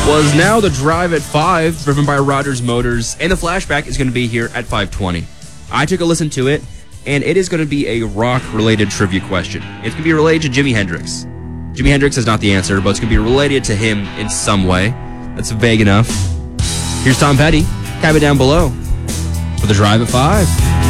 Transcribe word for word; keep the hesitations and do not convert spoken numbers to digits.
Was now the Drive at five, driven by Rogers Motors, and the flashback is going to be here at five twenty. I took a listen to it, and it is going to be a rock-related trivia question. It's going to be related to Jimi Hendrix. Jimi Hendrix is not the answer, but it's going to be related to him in some way. That's vague enough. Here's Tom Petty. Comment down below for the Drive at five.